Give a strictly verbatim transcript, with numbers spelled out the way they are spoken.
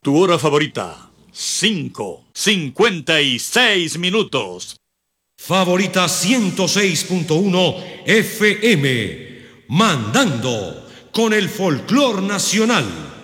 Tu hora favorita, cinco, cincuenta y seis minutos. Favorita ciento seis punto uno F M, mandando con el folclor nacional.